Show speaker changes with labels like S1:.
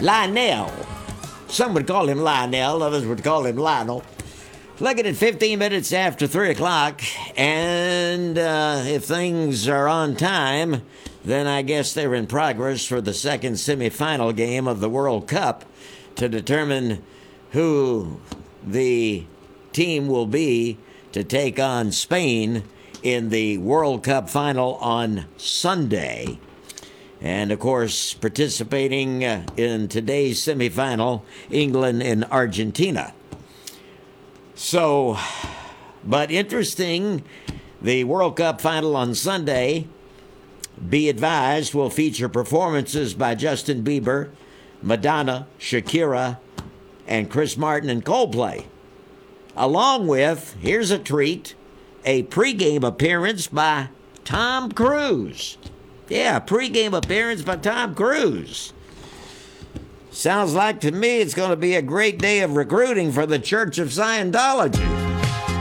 S1: Lionel. Some would call him Lionel, others would call him Lionel. Looking at 15 minutes after 3 o'clock, and if things are on time, then I guess they're in progress for the second semifinal game of the World Cup to determine who the team will be to take on Spain in the World Cup final on Sunday. And, of course, participating in today's semifinal, England and Argentina. So, but interesting, the World Cup final on Sunday, be advised, will feature performances by Justin Bieber, Madonna, Shakira, and Chris Martin and Coldplay. Along with, here's a treat, a pregame appearance by Tom Cruise. Yeah, pregame appearance by Tom Cruise. Sounds like to me it's going to be a great day of recruiting for the Church of Scientology.